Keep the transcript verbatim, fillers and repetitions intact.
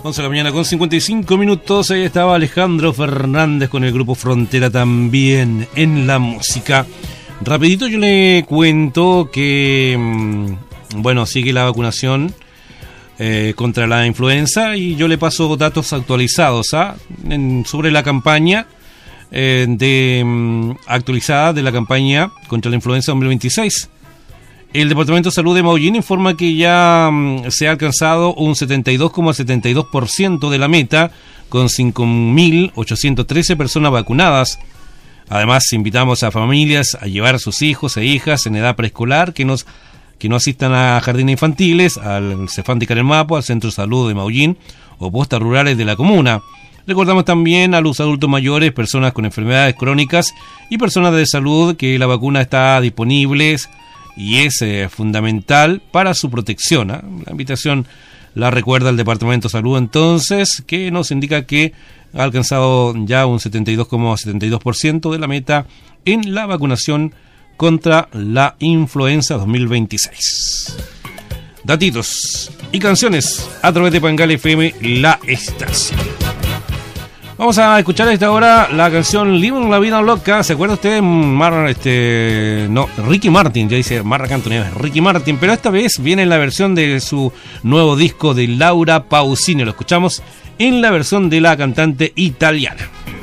once de la mañana con cincuenta y cinco minutos. Ahí estaba Alejandro Fernández con el grupo Frontera también en la música. Rapidito yo le cuento que, bueno, sigue la vacunación eh, contra la influenza y yo le paso datos actualizados ¿ah? en, sobre la campaña eh, de actualizada de la campaña contra la influenza dos mil veintiséis. El Departamento de Salud de Maullín informa que ya um, se ha alcanzado un setenta y dos coma setenta y dos por ciento de la meta, con cinco mil ochocientas trece personas vacunadas. Además, invitamos a familias a llevar a sus hijos e hijas en edad preescolar que, nos, que no asistan a jardines infantiles, al Cefán de Carelmapo, al Centro de Salud de Maullín o postas rurales de la comuna. Recordamos también a los adultos mayores, personas con enfermedades crónicas y personas de salud que la vacuna está disponible y es eh, fundamental para su protección. ¿eh? La invitación la recuerda el Departamento de Salud entonces, que nos indica que ha alcanzado ya un setenta y dos coma setenta y dos por ciento de la meta en la vacunación contra la influenza dos mil veintiséis. Datitos y canciones a través de Pangal F M, la estación. Vamos a escuchar a esta hora la canción Living la Vida Loca. ¿Se acuerda usted? Mar, este, no, Ricky Martin, ya dice Marc Anthony, Ricky Martin, pero esta vez viene en la versión de su nuevo disco de Laura Pausini. Lo escuchamos en la versión de la cantante italiana.